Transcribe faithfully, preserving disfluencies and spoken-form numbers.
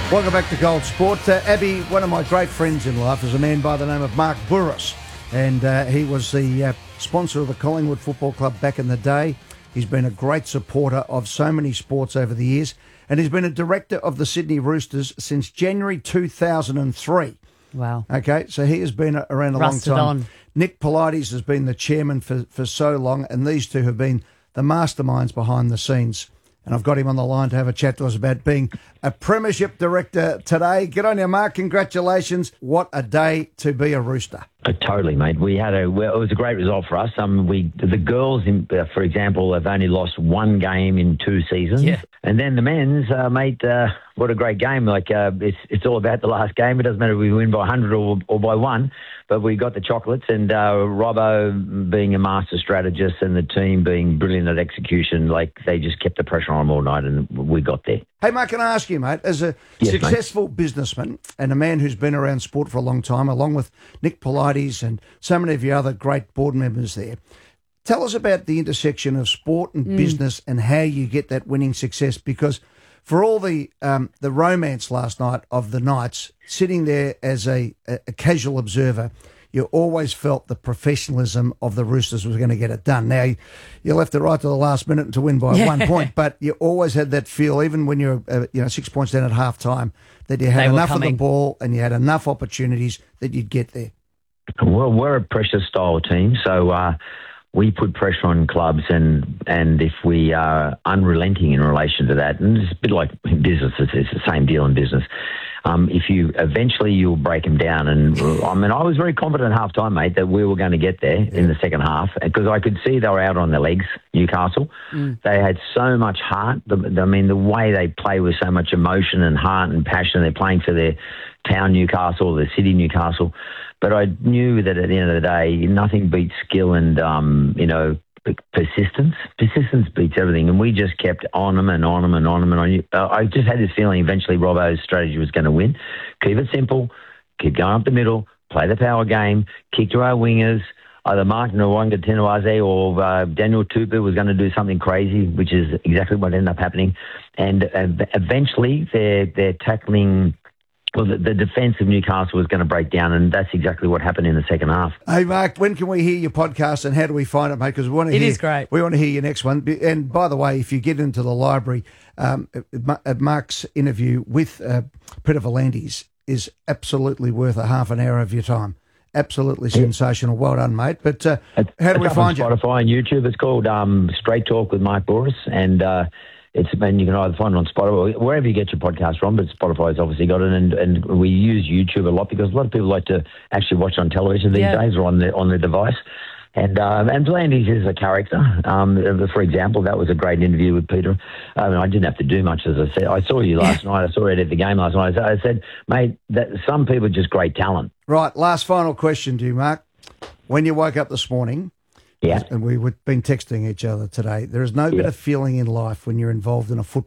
Welcome back to Gold Sport. Uh, Abby, one of my great friends in life is a man by the name of Mark Bouris, and uh, he was the uh, sponsor of the Collingwood Football Club back in the day. He's been a great supporter of so many sports over the years, and he's been a director of the Sydney Roosters since January two thousand three. Wow. Okay, so he has been around a Rusted long time. on. Nick Politis has been the chairman for, for so long, and these two have been the masterminds behind the scenes. And I've got him on the line to have a chat to us about being a premiership director today. Good on you, Mark. Congratulations. What a day to be a Rooster. Uh, totally, mate. We had a well, it was a great result for us. Um, we the girls, in, uh, for example, have only lost one game in two seasons. Yeah. And then the men's, uh, mate, uh, what a great game! Like uh, it's it's all about the last game. It doesn't matter if we win by one hundred or, or by one, but we got the chocolates. And uh, Robbo being a master strategist and the team being brilliant at execution, like they just kept the pressure on them all night, and we got there. Hey, Mark, can I ask you, mate, as a Yes, successful businessman and a man who's been around sport for a long time, along with Nick Politis and so many of your other great board members there, tell us about the intersection of sport and Mm. business and how you get that winning success, because for all the um, the romance last night of the Knights, sitting there as a, a, a casual observer, you always felt the professionalism of the Roosters was going to get it done. Now, you, you left it right to the last minute to win by Yeah. one point, but you always had that feel, even when you're uh, you know six points down at half time, that you They had were enough coming. of the ball and you had enough opportunities that you'd get there. Well, we're a pressure style team, so uh, we put pressure on clubs, and and if we are unrelenting in relation to that, and it's a bit like in business, it's, it's the same deal in business. Um, if you eventually you'll break them down, and I mean, I was very confident at half time, mate, that we were going to get there in the second half, because I could see they were out on their legs. Newcastle, Mm. they had so much heart. The, the, I mean, the way they play with so much emotion and heart and passion. They're playing for their town, Newcastle, their city, Newcastle. But I knew that at the end of the day, nothing beats skill and, um, you know, persistence. Persistence beats everything. And we just kept on them and on them and on them. And on. Uh, I just had this feeling eventually Robbo's strategy was going to win. Keep it simple, keep going up the middle, play the power game, kick to our wingers. Either Martin Nwanga Tenawaze or uh, Daniel Tupu was going to do something crazy, which is exactly what ended up happening. And uh, eventually they're, they're tackling... Well, the, the defence of Newcastle was going to break down, and that's exactly what happened in the second half. Hey, Mark, when can we hear your podcast and how do we find it, mate? Because we want to It hear, is great. We want to hear your next one. And by the way, if you get into the library, um, Mark's interview with uh, Peter Volandis is absolutely worth a half an hour of your time. Absolutely sensational. Well done, mate. But uh, It's, how do we it's up find on you? Spotify and YouTube. It's called um, Straight Talk with Mike Bouris, and uh, it's and you can either find it on Spotify, wherever you get your podcast from, but Spotify's obviously got it, and, and we use YouTube a lot because a lot of people like to actually watch on television these Yeah. days or on their on their device. And um, and Blandis is a character. Um, for example, that was a great interview with Peter. I mean, I didn't have to do much, as I said. I saw you last night. I saw you at the game last night. I said, mate, that some people are just great talent. Right, last final question to you, Mark. When you woke up this morning, Yeah. and we were been texting each other today, there is no Yeah. better feeling in life when you're involved in a football